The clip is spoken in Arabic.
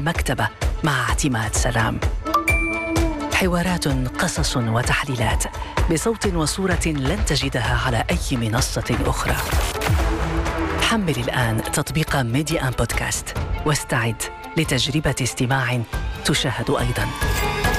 المكتبة مع اعتماد سلام. حوارات، قصص وتحليلات بصوت وصورة لن تجدها على أي منصة أخرى. حمل الآن تطبيق ميديا بودكاست واستعد لتجربة استماع تشاهد أيضاً.